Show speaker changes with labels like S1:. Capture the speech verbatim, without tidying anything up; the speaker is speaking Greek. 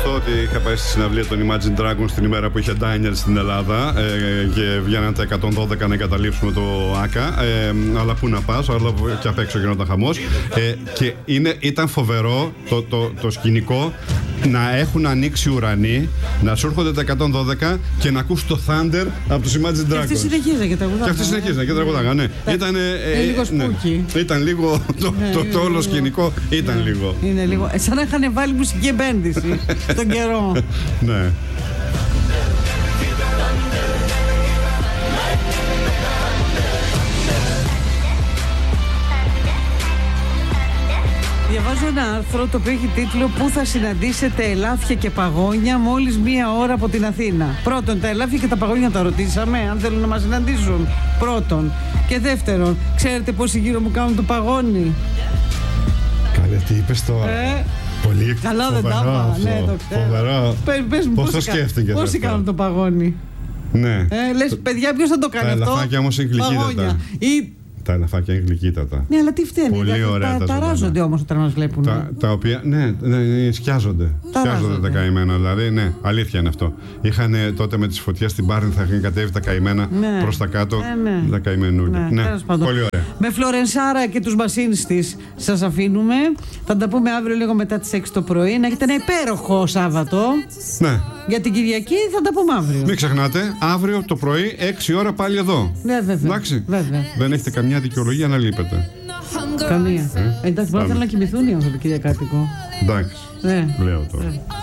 S1: ότι είχα πάει στη συναυλία των Imagine Dragons την ημέρα που είχε Diners στην Ελλάδα ε, και βγαίναν τα εκατόν δώδεκα να εγκαταλείψουμε το ΆΚΑ. Ε, αλλά πού να πας, αλλά και απ' έξω γινόταν χαμός. Ε, και είναι, ήταν φοβερό το, το, το σκηνικό να έχουν ανοίξει ουρανοί, να σου έρχονται τα εκατόν δώδεκα και να ακούς το Thunder από τους Imagine Dragons. Και
S2: αυτοί συνεχίζαν και τραγουδάγαν.
S1: Και αυτοί συνεχίζαν και τραγουδάγαν, ναι. Ήταν
S2: ε, λίγο σπούκι.
S1: Ναι. Ήταν λίγο, το,
S2: ναι,
S1: το, το, το όλο σκηνικό ήταν
S2: ναι,
S1: λίγο.
S2: Είναι λίγο. Σαν να είχαν βάλει μουσική επένδυση στον καιρό.
S1: Ναι.
S2: Διαβάζω ένα άρθρο το οποίο έχει τίτλο «Πού θα συναντήσετε ελάφια και παγόνια μόλις μία ώρα από την Αθήνα». Πρώτον, τα ελάφια και τα παγόνια τα ρωτήσαμε αν θέλουν να μας συναντήσουν. Πρώτον. Και δεύτερον, ξέρετε πόσοι γύρω μου κάνουν το παγόνι?
S1: Καλέ, τι είπες τώρα? Ε, Πολύ
S2: καλά δεν τα είπα. Ναι, το ξέρω.
S1: Φοβερό.
S2: Πες μου,
S1: πώς το σκέφτηκες?
S2: Πόσοι κάνουν το παγόνι?
S1: Ναι.
S2: Ε, λες, παιδιά, ποιος θα το κάνει
S1: τα
S2: αυτό?
S1: Τα ελαφάκια όμως είναι γλυκύτατα.
S2: Ή...
S1: Τα ελαφάκια είναι γλυκύτατα.
S2: Ναι, αλλά τι φταίνει?
S1: Πολύ ωραία.
S2: Τα,
S1: τα
S2: ταράζονται όμως όταν μας βλέπουν.
S1: Τα, τα οποία, ναι, ναι, ναι σκιάζονται. Σκιάζονται τα καημένα, δηλαδή, ναι, αλήθεια είναι αυτό. Είχαν τότε με τις φωτιές στην Πάρνηθα, θα είχαν κατέβει τα καημένα ναι. προς τα κάτω. Ε, ναι. Τα καημενούλια. Ναι, ναι. Πολύ ωραία.
S2: Με Φλωρενσάρα και τους Μασίνς της σας αφήνουμε. Θα τα πούμε αύριο λίγο μετά τις έξι το πρωί. Να έχετε ένα υπέροχο Σάββατο.
S1: Ναι.
S2: Για την Κυριακή θα τα πούμε αύριο.
S1: Μην ξεχνάτε, αύριο το πρωί έξι ώρα πάλι εδώ.
S2: Ναι, βέβαια.
S1: Εντάξει.
S2: Βέβαια.
S1: Δεν έχετε καμιά δικαιολογία να λείπετε.
S2: Καμία. Ε? Εντάξει, μπορεί να θέλουν να κοιμηθούν οι άνθρωποι, κυρία Κάτοικο.
S1: Εντάξει.
S2: Ναι.
S1: Λέω τώρα.